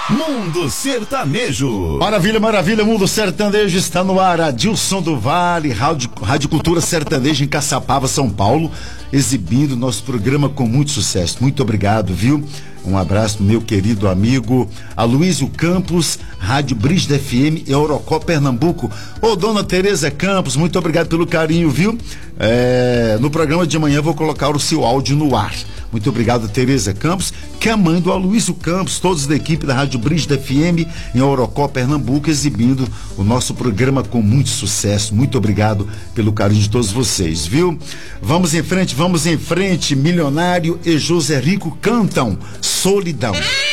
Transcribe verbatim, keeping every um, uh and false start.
Mundo Sertanejo. Maravilha, maravilha, Mundo Sertanejo está no ar. Adilson do Vale, Rádio, Rádio Cultura Sertaneja em Caçapava, São Paulo, exibindo nosso programa com muito sucesso. Muito obrigado, viu? Um abraço meu querido amigo Aloysio Campos, Rádio Brígida F M e Orocó, Pernambuco. Ô, dona Tereza Campos, muito obrigado pelo carinho, viu? É, no programa de amanhã vou colocar o seu áudio no ar. Muito obrigado, Tereza Campos, que é a mãe do Aloysio Campos, todos da equipe da Rádio Brígida F M em Orocó, Pernambuco, exibindo o nosso programa com muito sucesso. Muito obrigado pelo carinho de todos vocês, viu? Vamos em frente, vamos em frente. Milionário e José Rico cantam Solidão.